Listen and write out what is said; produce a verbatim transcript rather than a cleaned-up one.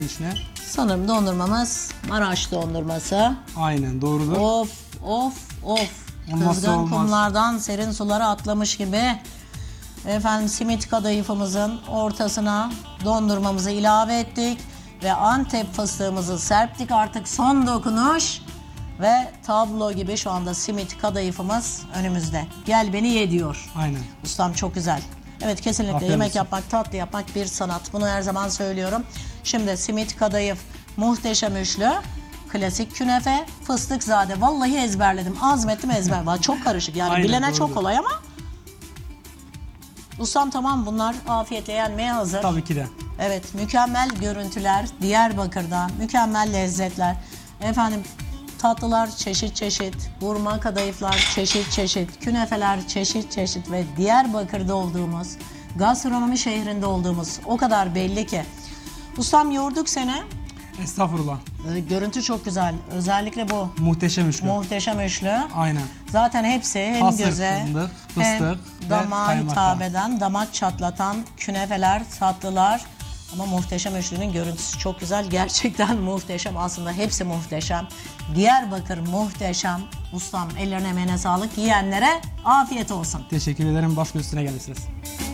İçine. Sanırım dondurmamız Maraş dondurması. Aynen doğrudur. Of of of. Olmazsa Kızgın olmaz. kumlardan serin sulara atlamış gibi. Efendim simit kadayıfımızın ortasına dondurmamızı ilave ettik. Ve Antep fıstığımızı serptik, artık son dokunuş. Ve tablo gibi şu anda simit kadayıfımız önümüzde. Gel beni ye diyor. Aynen. Ustam çok güzel. Evet, kesinlikle Afiyet yemek olsun. yapmak, tatlı yapmak bir sanat. Bunu her zaman söylüyorum. Şimdi simit kadayıf, muhteşem üçlü, klasik künefe, fıstıkzade. Vallahi ezberledim. Azmettim ezber. Vallahi çok karışık yani. Aynen, Bilene doğrudur. çok kolay ama. Ustam tamam, bunlar afiyetle yenmeye hazır. Tabii ki de. Evet, mükemmel görüntüler Diyarbakır'dan, mükemmel lezzetler. Efendim tatlılar çeşit çeşit, vurma kadayıflar çeşit çeşit, künefeler çeşit çeşit ve Diyarbakır'da olduğumuz, gastronomi şehrinde olduğumuz o kadar belli ki. Ustam yorduk seni. Estağfurullah. Ee, görüntü çok güzel. Özellikle bu Muhteşem üçlü. muhteşem üçlü. Aynen. Zaten hepsi hem Hasır, göze fındık, hem fıstık ve damağa kaymakla. hitap eden, damak çatlatan künefeler, tatlılar. Ama muhteşem üçlünün görüntüsü çok güzel. Gerçekten muhteşem. Aslında hepsi muhteşem. Diyarbakır muhteşem. Ustam ellerine emeğine sağlık. Yiyenlere afiyet olsun. Teşekkür ederim. Baş üstüne gelirsiniz.